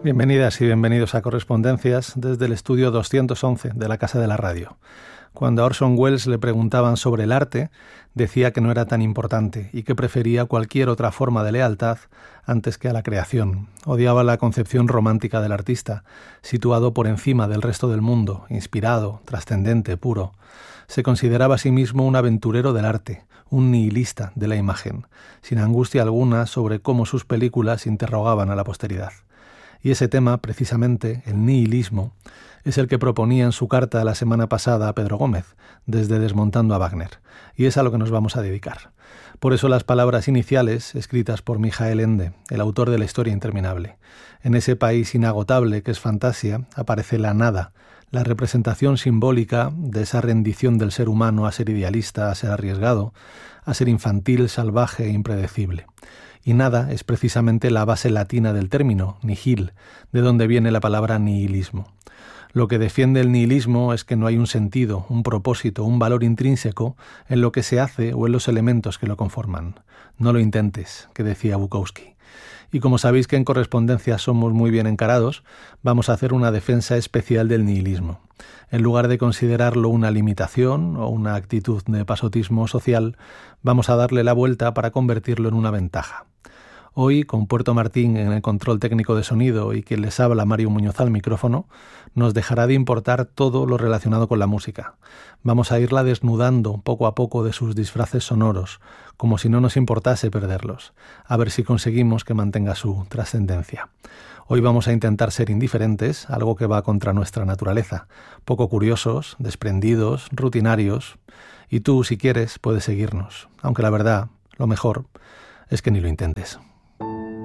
Bienvenidas y bienvenidos a Correspondencias desde el estudio 211 de la Casa de la Radio. Cuando a Orson Welles le preguntaban sobre el arte, decía que no era tan importante y que prefería cualquier otra forma de lealtad antes que a la creación. Odiaba la concepción romántica del artista, situado por encima del resto del mundo, inspirado, trascendente, puro. Se consideraba a sí mismo un aventurero del arte, un nihilista de la imagen, sin angustia alguna sobre cómo sus películas interrogaban a la posteridad. Y ese tema, precisamente, el nihilismo, es el que proponía en su carta la semana pasada a Pedro Gómez, desde Desmontando a Wagner, y es a lo que nos vamos a dedicar. Por eso las palabras iniciales, escritas por Mijael Ende, el autor de La historia interminable. En ese país inagotable que es Fantasia, aparece la nada, la representación simbólica de esa rendición del ser humano a ser idealista, a ser arriesgado, a ser infantil, salvaje e impredecible. Y nada es precisamente la base latina del término, nihil, de donde viene la palabra nihilismo. Lo que defiende el nihilismo es que no hay un sentido, un propósito, un valor intrínseco en lo que se hace o en los elementos que lo conforman. No lo intentes, que decía Bukowski. Y como sabéis que en Correspondencia somos muy bien encarados, vamos a hacer una defensa especial del nihilismo. En lugar de considerarlo una limitación o una actitud de pasotismo social, vamos a darle la vuelta para convertirlo en una ventaja. Hoy, con Puerto Martín en el control técnico de sonido y quien les habla, Mario Muñoz al micrófono, nos dejará de importar todo lo relacionado con la música. Vamos a irla desnudando poco a poco de sus disfraces sonoros, como si no nos importase perderlos, a ver si conseguimos que mantenga su trascendencia. Hoy vamos a intentar ser indiferentes, algo que va contra nuestra naturaleza, poco curiosos, desprendidos, rutinarios, y tú, si quieres, puedes seguirnos, aunque la verdad, lo mejor, es que ni lo intentes.